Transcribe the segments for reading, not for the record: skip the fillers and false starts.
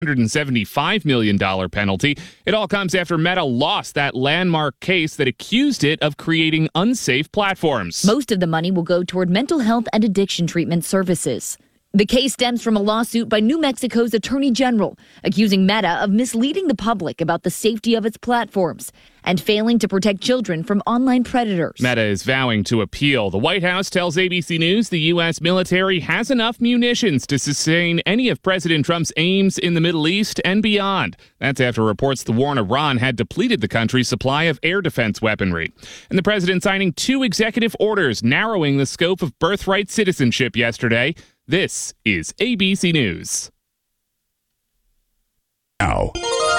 $175 million penalty. It all comes after Meta lost that landmark case that accused it of creating unsafe platforms. Most of the money will go toward mental health and addiction treatment services. The case stems from a lawsuit by New Mexico's Attorney General, accusing Meta of misleading the public about the safety of its platforms and failing to protect children from online predators. Meta is vowing to appeal. The White House tells ABC News the U.S. military has enough munitions to sustain any of President Trump's aims in the Middle East and beyond. That's after reports the war in Iran had depleted the country's supply of air defense weaponry. And the president signing 2 executive orders narrowing the scope of birthright citizenship yesterday. This is ABC News. Now,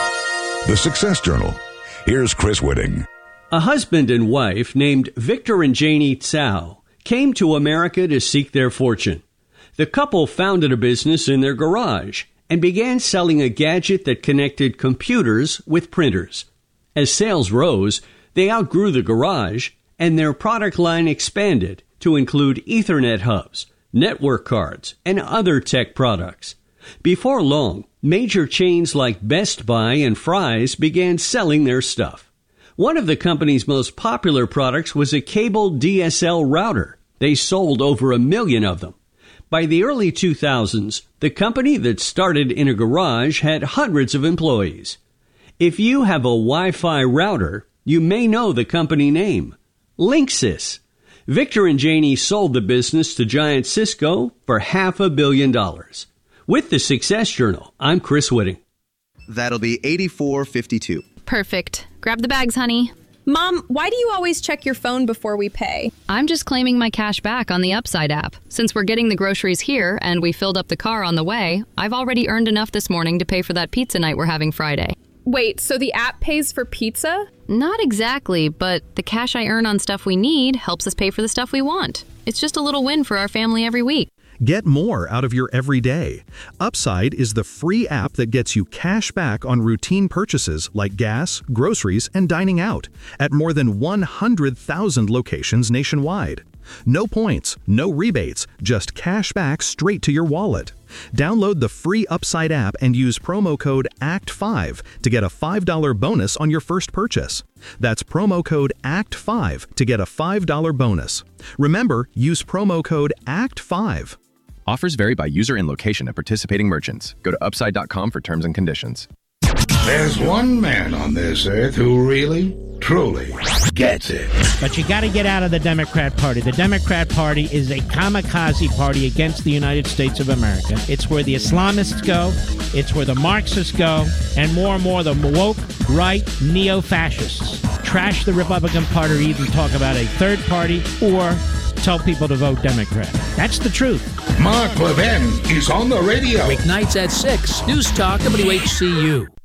the Success Journal. Here's Chris Whitting. A husband and wife named Victor and Janie Tsao came to America to seek their fortune. The couple founded a business in their garage and began selling a gadget that connected computers with printers. As sales rose, they outgrew the garage and their product line expanded to include Ethernet hubs, network cards, and other tech products. Before long, major chains like Best Buy and Fry's began selling their stuff. One of the company's most popular products was a cable DSL router. They sold over 1 million of them. By the early 2000s, the company that started in a garage had hundreds of employees. If you have a Wi-Fi router, you may know the company name, Linksys. Victor and Janie sold the business to giant Cisco for $500 million. With the Success Journal, I'm Chris Whitting. That'll be $84.52. Perfect. Grab the bags, honey. Mom, why do you always check your phone before we pay? I'm just claiming my cash back on the Upside app. Since we're getting the groceries here and we filled up the car on the way, I've already earned enough this morning to pay for that pizza night we're having Friday. Wait, so the app pays for pizza? Not exactly, but the cash I earn on stuff we need helps us pay for the stuff we want. It's just a little win for our family every week. Get more out of your everyday. Upside is the free app that gets you cash back on routine purchases like gas, groceries, and dining out at more than 100,000 locations nationwide. No points, no rebates, just cash back straight to your wallet. Download the free Upside app and use promo code ACT5 to get a $5 bonus on your first purchase. That's promo code ACT5 to get a $5 bonus. Remember, use promo code ACT5. Offers vary by user and location at participating merchants. Go to upside.com for terms and conditions. There's one man on this earth who really, truly gets it. But you got to get out of the Democrat Party. The Democrat Party is a kamikaze party against the United States of America. It's where the Islamists go. It's where the Marxists go. And more the woke, right, neo-fascists trash the Republican Party or even talk about a third party or tell people to vote Democrat. That's the truth. Mark Levin is on the radio. Weeknights at 6. News Talk WHCU.